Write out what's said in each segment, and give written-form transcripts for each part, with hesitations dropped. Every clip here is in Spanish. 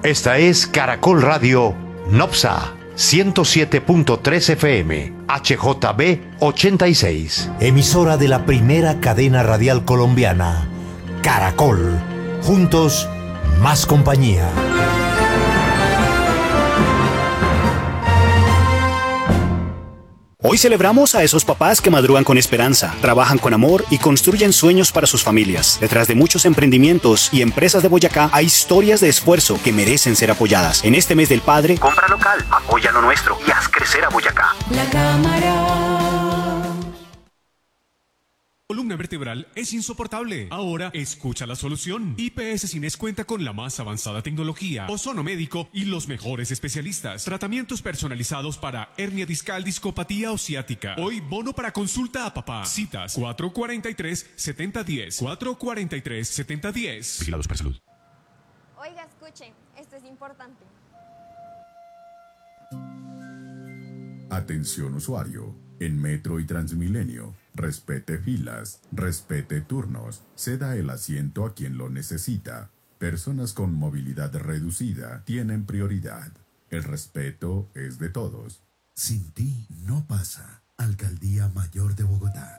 Esta es Caracol Radio Nopsa 107.3 FM, HJB 86. Emisora de la primera cadena radial colombiana, Caracol. Juntos, más compañía. Hoy celebramos a esos papás que madrugan con esperanza, trabajan con amor y construyen sueños para sus familias. Detrás de muchos emprendimientos y empresas de Boyacá hay historias de esfuerzo que merecen ser apoyadas. En este mes del padre, compra local, apoya lo nuestro y haz crecer a Boyacá. La Cámara. Columna vertebral es insoportable. Ahora escucha la solución. IPS Cines cuenta con la más avanzada tecnología, ozono médico y los mejores especialistas. Tratamientos personalizados para hernia discal, discopatía o ciática. Hoy bono para consulta a papá. Citas 443-7010. 443-7010. Vigilados para salud. Oiga, escuchen, esto es importante. Atención usuario. En Metro y Transmilenio, respete filas, respete turnos, ceda el asiento a quien lo necesita. Personas con movilidad reducida tienen prioridad. El respeto es de todos. Sin ti no pasa. Alcaldía Mayor de Bogotá.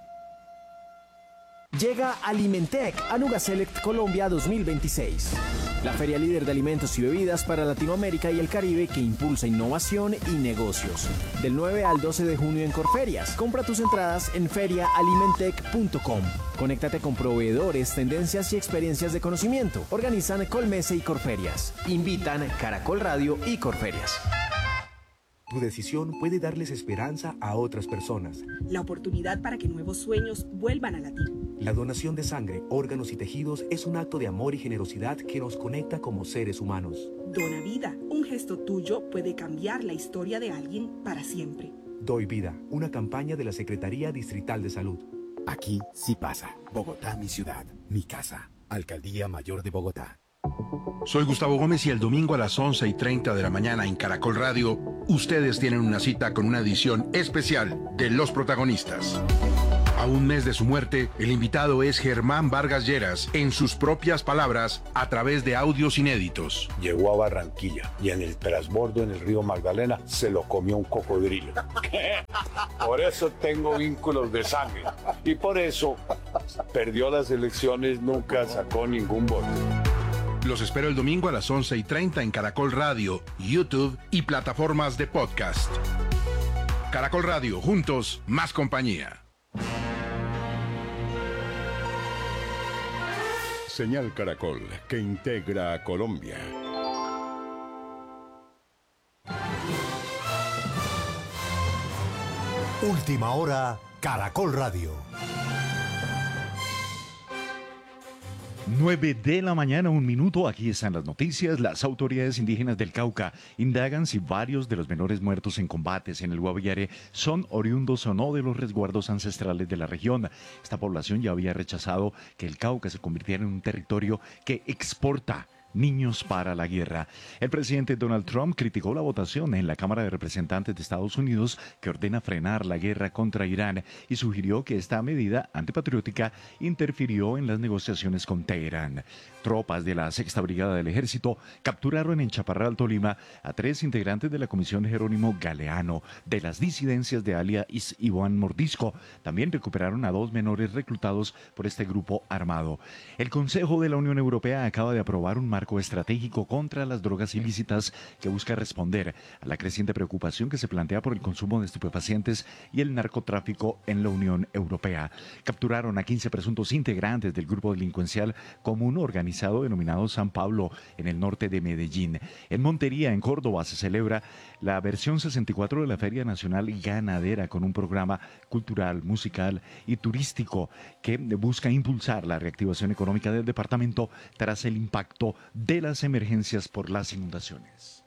Llega Alimentec a Nuga Select Colombia 2026. La feria líder de alimentos y bebidas para Latinoamérica y el Caribe que impulsa innovación y negocios. Del 9 al 12 de junio en Corferias. Compra tus entradas en feriaalimentec.com. Conéctate con proveedores, tendencias y experiencias de conocimiento. Organizan Colmese y Corferias. Invitan Caracol Radio y Corferias. Tu decisión puede darles esperanza a otras personas. La oportunidad para que nuevos sueños vuelvan a latir. La donación de sangre, órganos y tejidos es un acto de amor y generosidad que nos conecta como seres humanos. Dona vida. Un gesto tuyo puede cambiar la historia de alguien para siempre. Doy vida. Una campaña de la Secretaría Distrital de Salud. Aquí sí pasa. Bogotá, mi ciudad, mi casa. Alcaldía Mayor de Bogotá. Soy Gustavo Gómez y el domingo a las 11:30 de la mañana en Caracol Radio, ustedes tienen una cita con una edición especial de Los Protagonistas. A un mes de su muerte, el invitado es Germán Vargas Lleras, en sus propias palabras, a través de audios inéditos. Llegó a Barranquilla y en el transbordo en el río Magdalena se lo comió un cocodrilo. Por eso tengo vínculos de sangre y por eso perdió las elecciones, nunca sacó ningún voto. Los espero el domingo a las 11:30 en Caracol Radio, YouTube y plataformas de podcast. Caracol Radio, juntos, más compañía. Señal Caracol, que integra a Colombia. Última hora, Caracol Radio. 9 de la mañana, 1 minuto. Aquí están las noticias. Las autoridades indígenas del Cauca indagan si varios de los menores muertos en combates en el Guaviare son oriundos o no de los resguardos ancestrales de la región. Esta población ya había rechazado que el Cauca se convirtiera en un territorio que exporta niños para la guerra. El presidente Donald Trump criticó la votación en la Cámara de Representantes de Estados Unidos que ordena frenar la guerra contra Irán y sugirió que esta medida antipatriótica interfirió en las negociaciones con Teherán. Tropas de la 6ª Brigada del Ejército capturaron en Chaparral, Tolima, a 3 integrantes de la Comisión Jerónimo Galeano de las disidencias de alias Iván Mordisco. También recuperaron a 2 menores reclutados por este grupo armado. El Consejo de la Unión Europea acaba de aprobar un marco estratégico contra las drogas ilícitas que busca responder a la creciente preocupación que se plantea por el consumo de estupefacientes y el narcotráfico en la Unión Europea. Capturaron a 15 presuntos integrantes del grupo delincuencial común organizado denominado San Pablo en el norte de Medellín. En Montería, en Córdoba, se celebra la versión 64 de la Feria Nacional Ganadera con un programa cultural, musical y turístico que busca impulsar la reactivación económica del departamento tras el impacto de las emergencias por las inundaciones.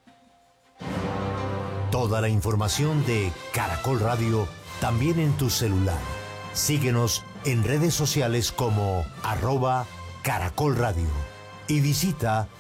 Toda la información de Caracol Radio también en tu celular. Síguenos en redes sociales como @Caracol Radio y visita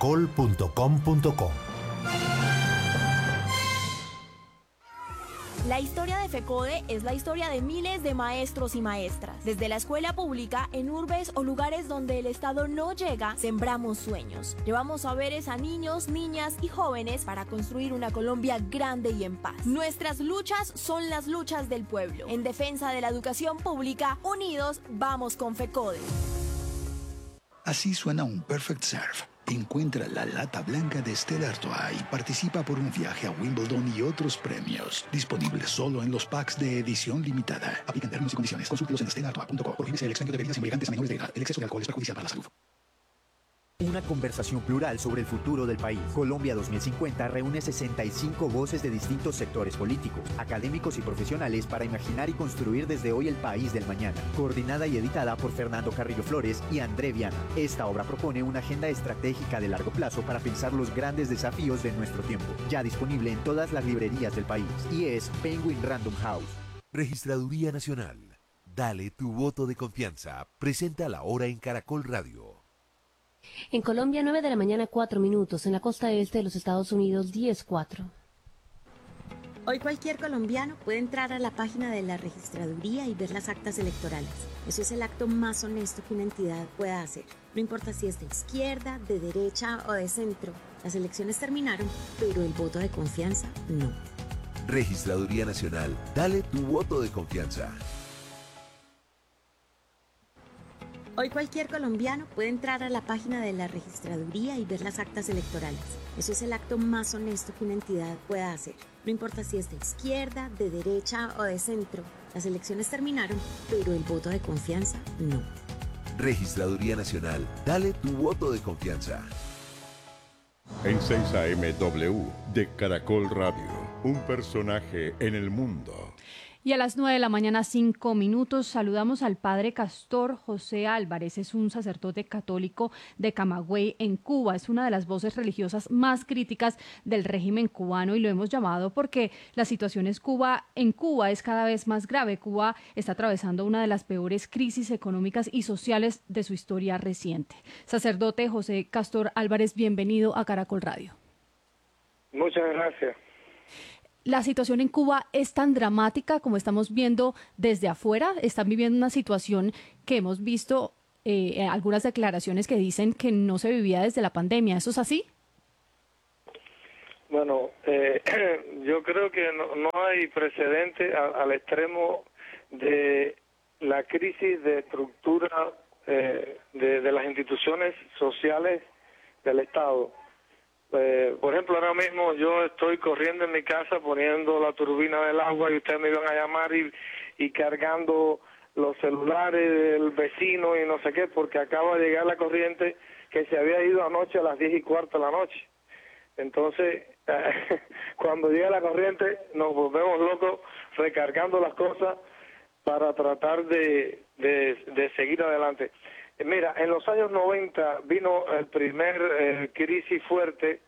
www.caracol.com.co. La La historia de FECODE es la historia de miles de maestros y maestras. Desde la escuela pública, en urbes o lugares donde el Estado no llega, sembramos sueños. Llevamos saberes a niños, niñas y jóvenes para construir una Colombia grande y en paz. Nuestras luchas son las luchas del pueblo. En defensa de la educación pública, unidos vamos con FECODE. Así suena un Perfect Serve. Encuentra la lata blanca de Stella Artois y participa por un viaje a Wimbledon y otros premios. Disponible solo en los packs de edición limitada. Aplican términos y condiciones. Consúltelos en stellartois.co. Prohíbese el expendio de bebidas embriagantes a menores de edad. El exceso de alcohol es perjudicial para la salud. Una conversación plural sobre el futuro del país. Colombia 2050 reúne 65 voces de distintos sectores políticos, académicos y profesionales para imaginar y construir desde hoy el país del mañana. Coordinada y editada por Fernando Carrillo Flores y André Viana. Esta obra propone una agenda estratégica de largo plazo para pensar los grandes desafíos de nuestro tiempo. Ya disponible en todas las librerías del país. Y es Penguin Random House. Registraduría Nacional. Dale tu voto de confianza. Presenta la hora en Caracol Radio. En Colombia, 9 de la mañana, 4 minutos. En la costa este de los Estados Unidos, 10:04. Hoy cualquier colombiano puede entrar a la página de la registraduría y ver las actas electorales. Eso es el acto más honesto que una entidad pueda hacer. No importa si es de izquierda, de derecha o de centro. Las elecciones terminaron, pero el voto de confianza no. Registraduría Nacional. Dale tu voto de confianza. Hoy cualquier colombiano puede entrar a la página de la registraduría y ver las actas electorales. Eso es el acto más honesto que una entidad pueda hacer. No importa si es de izquierda, de derecha o de centro. Las elecciones terminaron, pero el voto de confianza no. Registraduría Nacional. Dale tu voto de confianza. En 6 AMW de Caracol Radio, un personaje en el mundo. Y a las 9 de la mañana, 5 minutos, saludamos al padre Castor José Álvarez. Es un sacerdote católico de Camagüey, en Cuba. Es una de las voces religiosas más críticas del régimen cubano y lo hemos llamado porque la situación en Cuba es cada vez más grave. Cuba está atravesando una de las peores crisis económicas y sociales de su historia reciente. Sacerdote José Castor Álvarez, bienvenido a Caracol Radio. Muchas gracias. La situación en Cuba es tan dramática como estamos viendo desde afuera. Están viviendo una situación que hemos visto algunas declaraciones que dicen que no se vivía desde la pandemia. ¿Eso es así? Bueno, yo creo que no hay precedente al extremo de la crisis de estructura de las instituciones sociales del Estado. Por ejemplo, ahora mismo yo estoy corriendo en mi casa poniendo la turbina del agua y ustedes me iban a llamar y cargando los celulares del vecino y no sé qué, porque acaba de llegar la corriente que se había ido anoche a las 10:15 de la noche. Entonces, cuando llega la corriente nos volvemos locos recargando las cosas para tratar de seguir adelante. Mira, en los años 90 vino el primer crisis fuerte,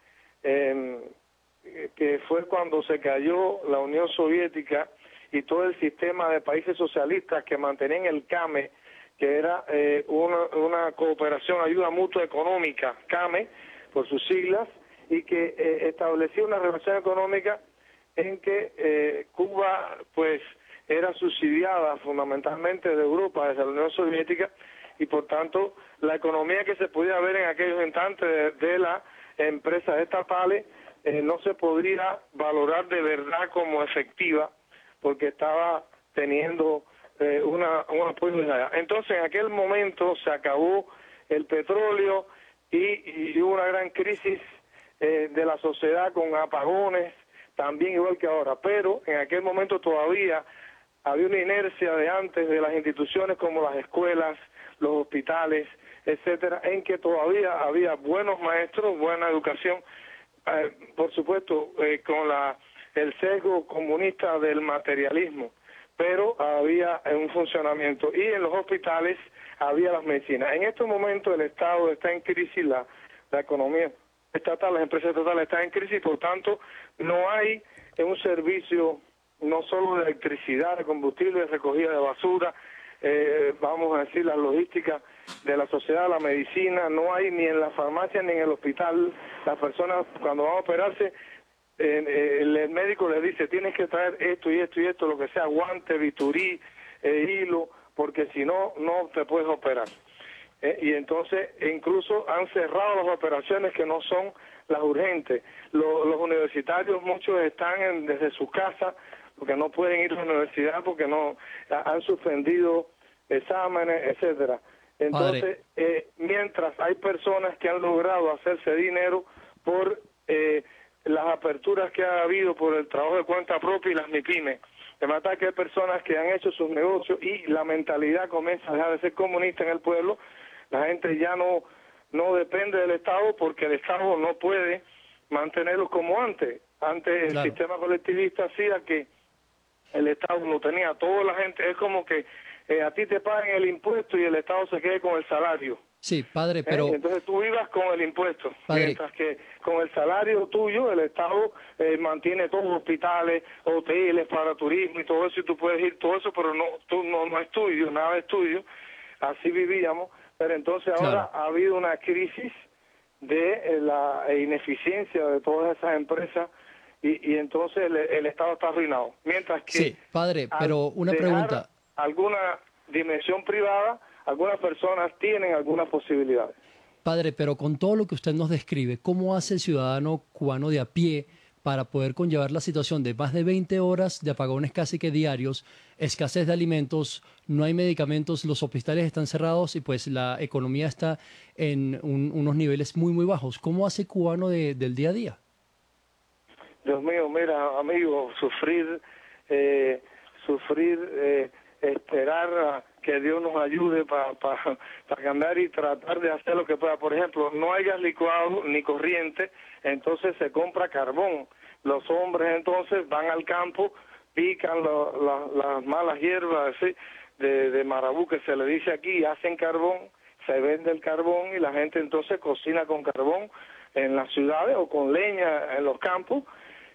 que fue cuando se cayó la Unión Soviética y todo el sistema de países socialistas que mantenían el CAME, que era una cooperación, ayuda mutua económica, CAME, por sus siglas, y que establecía una relación económica en que Cuba, pues, era subsidiada fundamentalmente de Europa, desde la Unión Soviética, y por tanto la economía que se podía ver en aquellos instantes de las empresas estatales no se podría valorar de verdad como efectiva porque estaba teniendo un apoyo de allá. Entonces en aquel momento se acabó el petróleo y hubo una gran crisis de la sociedad con apagones, también igual que ahora, pero en aquel momento todavía había una inercia de antes de las instituciones como las escuelas, los hospitales, etcétera, en que todavía había buenos maestros, buena educación, por supuesto, con el sesgo comunista del materialismo, pero había un funcionamiento y en los hospitales había las medicinas. En estos momentos el Estado está en crisis, la economía estatal, las empresas estatales están en crisis, por tanto no hay un servicio no solo de electricidad, de combustible, de recogida de basura, vamos a decir, la logística de la sociedad, la medicina, no hay ni en la farmacia ni en el hospital. Las personas cuando van a operarse el médico le dice, tienes que traer esto y esto y esto, lo que sea, guante, bisturí, hilo, porque si no, no te puedes operar. Y entonces incluso han cerrado las operaciones que no son las urgentes. Los universitarios, muchos están desde su casa, porque no pueden ir a la universidad, porque no han suspendido exámenes, etcétera. Entonces, mientras hay personas que han logrado hacerse dinero por las aperturas que ha habido por el trabajo de cuenta propia y las MIPYME. De manera que hay personas que han hecho sus negocios y la mentalidad comienza a dejar de ser comunista en el pueblo. La gente ya no depende del Estado porque el Estado no puede mantenerlos como antes. Antes el sistema colectivista hacía que el Estado lo tenía toda la gente. Es como que a ti te pagan el impuesto y el Estado se quede con el salario. Sí, padre, pero... Entonces tú vivas con el impuesto, padre, mientras que con el salario tuyo el Estado mantiene todos los hospitales, hoteles para turismo y todo eso, y tú puedes ir todo eso, pero no es tuyo, nada es tuyo. Así vivíamos, pero entonces ahora ha habido una crisis de la ineficiencia de todas esas empresas y entonces el Estado está arruinado. Mientras que... Sí, padre, pero una pregunta. Alguna dimensión privada, algunas personas tienen algunas posibilidades. Padre, pero con todo lo que usted nos describe, ¿cómo hace el ciudadano cubano de a pie para poder conllevar la situación de más de 20 horas de apagones casi que diarios, escasez de alimentos, no hay medicamentos, los hospitales están cerrados y pues la economía está en unos niveles muy, muy bajos? ¿Cómo hace el cubano del día a día? Dios mío, mira, amigo, esperar a que Dios nos ayude para cambiar y tratar de hacer lo que pueda. Por ejemplo, no hay gas licuado ni corriente, entonces se compra carbón. Los hombres entonces van al campo, pican las malas hierbas ¿sí? de marabú que se le dice aquí, hacen carbón, se vende el carbón y la gente entonces cocina con carbón en las ciudades o con leña en los campos.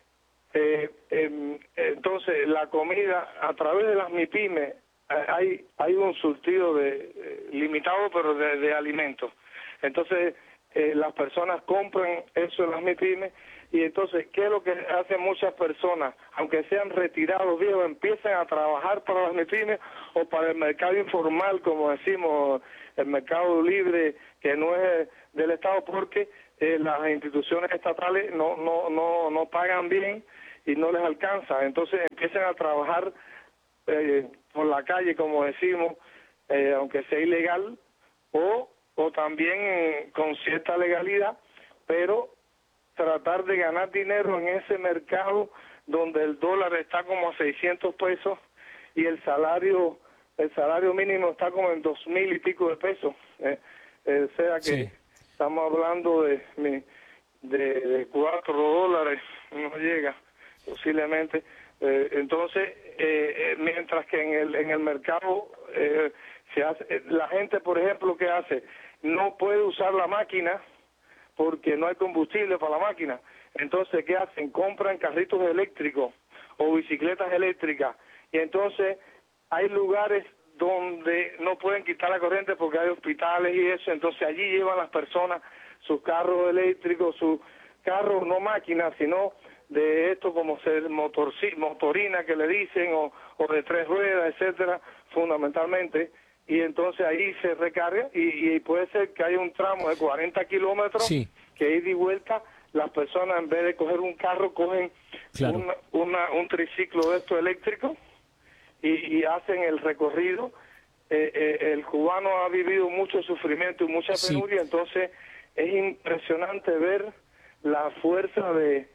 Entonces la comida a través de las MIPYME hay un surtido limitado pero de alimentos. Entonces las personas compran eso en las MIPYME y entonces ¿qué es lo que hacen muchas personas? Aunque sean retirados viejos, empiezan a trabajar para las MIPYME o para el mercado informal, como decimos, el mercado libre que no es del Estado, porque las instituciones estatales no pagan bien y no les alcanza. Entonces empiezan a trabajar por la calle, como decimos, aunque sea ilegal, o también con cierta legalidad, pero tratar de ganar dinero en ese mercado donde el dólar está como a 600 pesos y el salario mínimo está como en 2,000 y pico de pesos. O sea que sí, estamos hablando de $4, no llega posiblemente. Entonces, mientras que en el mercado se hace, la gente, por ejemplo, ¿qué hace? No puede usar la máquina porque no hay combustible para la máquina. Entonces, ¿qué hacen? Compran carritos eléctricos o bicicletas eléctricas. Y entonces hay lugares donde no pueden quitar la corriente porque hay hospitales y eso. Entonces allí llevan las personas sus carros eléctricos, sus carros, no máquinas, sino de esto como ser motorina que le dicen, o de 3 ruedas, etcétera, fundamentalmente. Y entonces ahí se recarga y puede ser que haya un tramo de 40 kilómetros sí, que ida y vuelta, las personas en vez de coger un carro cogen un triciclo de estos eléctricos y hacen el recorrido. El cubano ha vivido mucho sufrimiento y mucha penuria, entonces es impresionante ver la fuerza de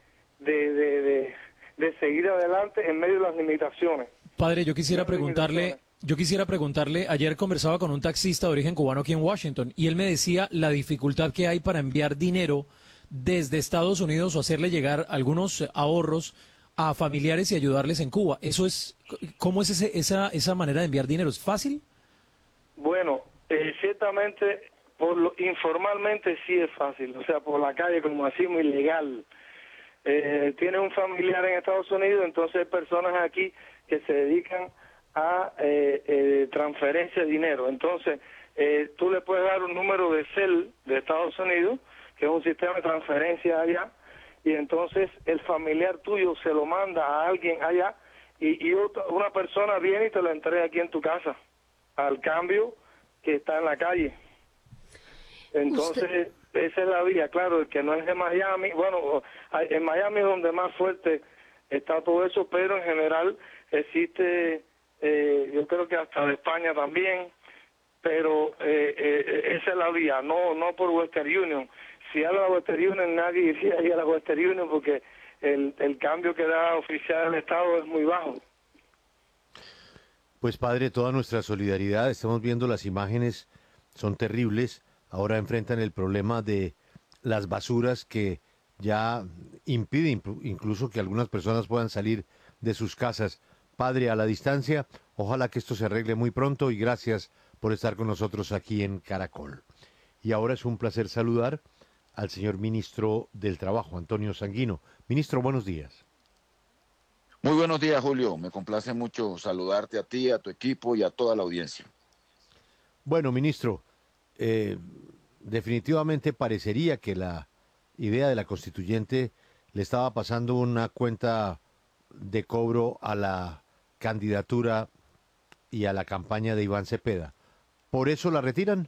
seguir adelante en medio de las limitaciones. Padre, yo quisiera preguntarle, ayer conversaba con un taxista de origen cubano aquí en Washington y él me decía la dificultad que hay para enviar dinero desde Estados Unidos o hacerle llegar algunos ahorros a familiares y ayudarles en Cuba. Eso es, ¿cómo es esa manera de enviar dinero? ¿Es fácil? Bueno, ciertamente informalmente sí es fácil, o sea, por la calle, como decimos, ilegal. Tiene un familiar en Estados Unidos, entonces hay personas aquí que se dedican a transferencia de dinero. Entonces, tú le puedes dar un número de CEL de Estados Unidos, que es un sistema de transferencia allá, y entonces el familiar tuyo se lo manda a alguien allá y una persona viene y te lo entrega aquí en tu casa, al cambio que está en la calle. Entonces, esa es la vía, claro, el que no es de Miami, bueno, en Miami es donde más fuerte está todo eso, pero en general existe, yo creo que hasta de España también, pero esa es la vía, no por Western Union. Si habla de Western Union, nadie iría a la Western Union porque el cambio que da oficial del Estado es muy bajo. Pues padre, toda nuestra solidaridad, estamos viendo las imágenes, son terribles, ahora enfrentan el problema de las basuras que ya impiden incluso que algunas personas puedan salir de sus casas. Padre, a la distancia, ojalá que esto se arregle muy pronto y gracias por estar con nosotros aquí en Caracol. Y ahora es un placer saludar al señor ministro del Trabajo, Antonio Sanguino. Ministro, buenos días. Muy buenos días, Julio. Me complace mucho saludarte a ti, a tu equipo y a toda la audiencia. Bueno, ministro, definitivamente parecería que la idea de la constituyente le estaba pasando una cuenta de cobro a la candidatura y a la campaña de Iván Cepeda. ¿Por eso la retiran?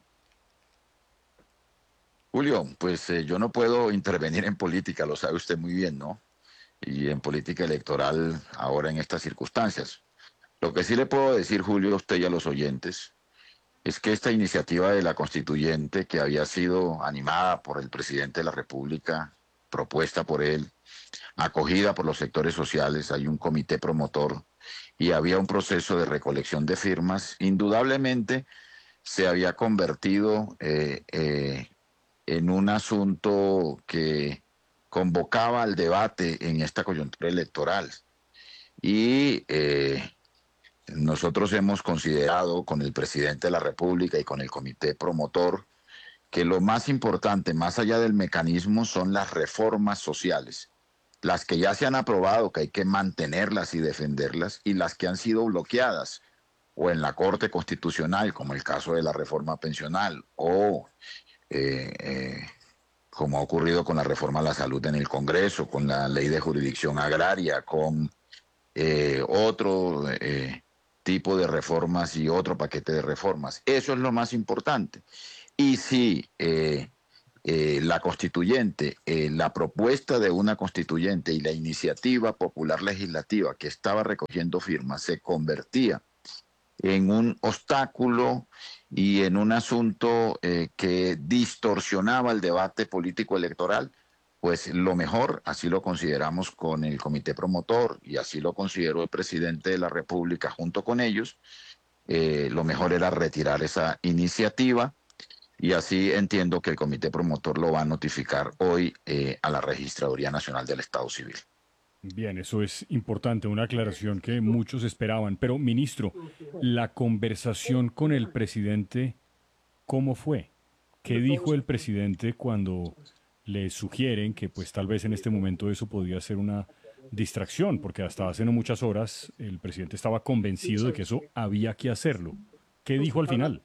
Julio, pues yo no puedo intervenir en política, lo sabe usted muy bien, ¿no? Y en política electoral ahora en estas circunstancias. Lo que sí le puedo decir, Julio, a usted y a los oyentes, es que esta iniciativa de la constituyente, que había sido animada por el presidente de la República, propuesta por él, acogida por los sectores sociales, hay un comité promotor y había un proceso de recolección de firmas, indudablemente se había convertido en un asunto que convocaba al debate en esta coyuntura electoral. Y nosotros hemos considerado con el presidente de la República y con el comité promotor que lo más importante, más allá del mecanismo, son las reformas sociales. Las que ya se han aprobado, que hay que mantenerlas y defenderlas, y las que han sido bloqueadas, o en la Corte Constitucional, como el caso de la reforma pensional, o como ha ocurrido con la reforma a la salud en el Congreso, con la ley de jurisdicción agraria, con otro tipo de reformas y otro paquete de reformas. Eso es lo más importante. Y si la constituyente, la propuesta de una constituyente y la iniciativa popular legislativa que estaba recogiendo firmas se convertía en un obstáculo y en un asunto que distorsionaba el debate político electoral, pues lo mejor, así lo consideramos con el comité promotor y así lo consideró el presidente de la República junto con ellos, lo mejor era retirar esa iniciativa y así entiendo que el comité promotor lo va a notificar hoy a la Registraduría Nacional del Estado Civil. Bien, eso es importante, una aclaración que muchos esperaban. Pero, ministro, la conversación con el presidente, ¿cómo fue? ¿Qué dijo el presidente cuando le sugieren que pues tal vez en este momento eso podía ser una distracción? Porque hasta hace no muchas horas el presidente estaba convencido de que eso había que hacerlo. ¿Qué dijo al final?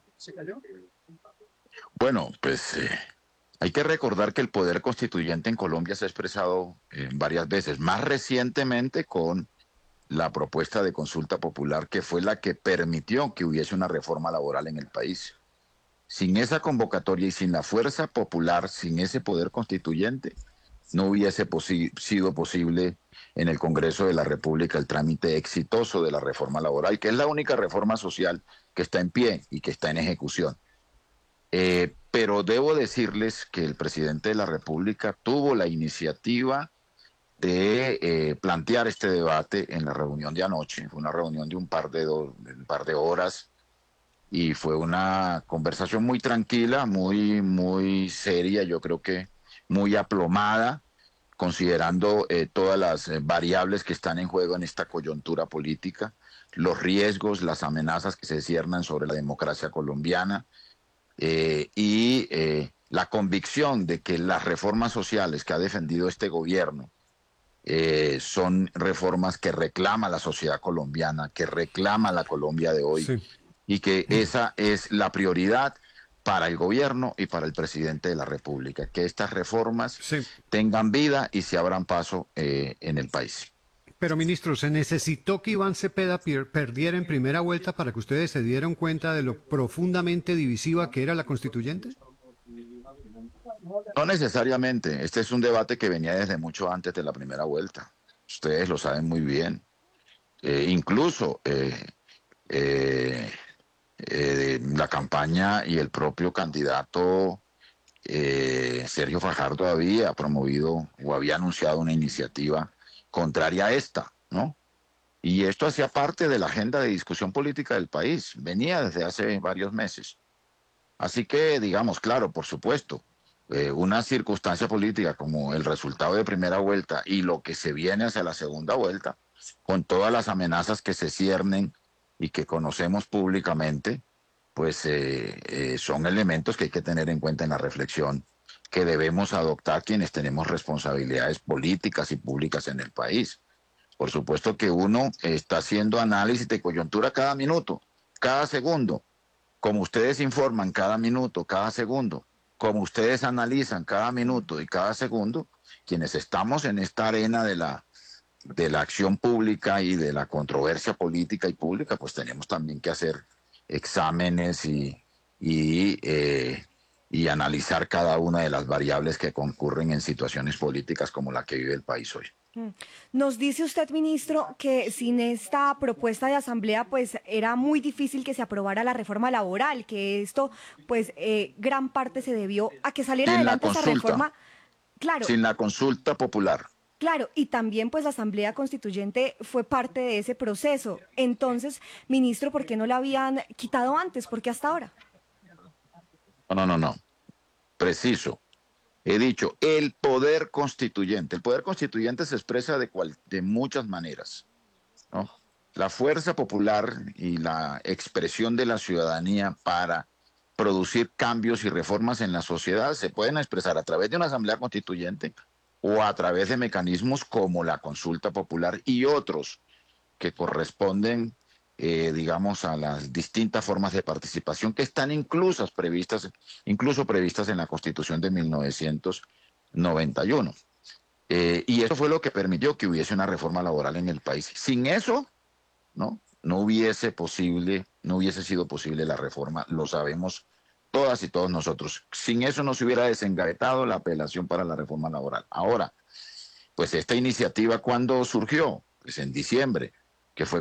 Bueno, pues hay que recordar que el poder constituyente en Colombia se ha expresado varias veces, más recientemente con la propuesta de consulta popular que fue la que permitió que hubiese una reforma laboral en el país. Sin esa convocatoria y sin la fuerza popular, sin ese poder constituyente, no hubiese sido posible en el Congreso de la República el trámite exitoso de la reforma laboral, que es la única reforma social que está en pie y que está en ejecución. Pero debo decirles que el presidente de la República tuvo la iniciativa de plantear este debate en la reunión de anoche. Fue una reunión de un par de horas y fue una conversación muy tranquila, muy seria, yo creo que muy aplomada, considerando todas las variables que están en juego en esta coyuntura política, los riesgos, las amenazas que se ciernan sobre la democracia colombiana, y la convicción de que las reformas sociales que ha defendido este gobierno son reformas que reclama la sociedad colombiana, que reclama la Colombia de hoy, sí, y que esa es la prioridad para el gobierno y para el presidente de la República, que estas reformas tengan vida y se abran paso en el país. Pero, ministro, ¿se necesitó que Iván Cepeda perdiera en primera vuelta para que ustedes se dieran cuenta de lo profundamente divisiva que era la constituyente? No necesariamente. Este es un debate que venía desde mucho antes de la primera vuelta. Ustedes lo saben muy bien. Incluso la campaña y el propio candidato Sergio Fajardo había promovido o había anunciado una iniciativa contraria a esta, ¿no? Y esto hacía parte de la agenda de discusión política del país, venía desde hace varios meses. Así que, digamos, claro, por supuesto, una circunstancia política como el resultado de primera vuelta y lo que se viene hacia la segunda vuelta, con todas las amenazas que se ciernen y que conocemos públicamente, pues son elementos que hay que tener en cuenta en la reflexión que debemos adoptar quienes tenemos responsabilidades políticas y públicas en el país. Por supuesto que uno está haciendo análisis de coyuntura cada minuto, cada segundo, como ustedes informan cada minuto, cada segundo, como ustedes analizan cada minuto y cada segundo, quienes estamos en esta arena de la acción pública y de la controversia política y pública, pues tenemos también que hacer exámenes y analizar cada una de las variables que concurren en situaciones políticas como la que vive el país hoy. Nos dice usted, ministro, que sin esta propuesta de asamblea, pues era muy difícil que se aprobara la reforma laboral, que esto, pues, gran parte se debió a que saliera adelante esa reforma. Claro. Sin la consulta popular. Claro, y también pues la Asamblea Constituyente fue parte de ese proceso. Entonces, ministro, ¿por qué no la habían quitado antes? ¿Por qué hasta ahora? No. Preciso. He dicho, el poder constituyente. El poder constituyente se expresa de muchas maneras, ¿no? La fuerza popular y la expresión de la ciudadanía para producir cambios y reformas en la sociedad se pueden expresar a través de una asamblea constituyente o a través de mecanismos como la consulta popular y otros que corresponden, digamos, a las distintas formas de participación que están incluso previstas en la Constitución de 1991. Y eso fue lo que permitió que hubiese una reforma laboral en el país. Sin eso, no hubiese sido posible la reforma, lo sabemos todas y todos nosotros. Sin eso no se hubiera desengavetado la apelación para la reforma laboral. Ahora, pues esta iniciativa, ¿cuándo surgió? Pues en diciembre.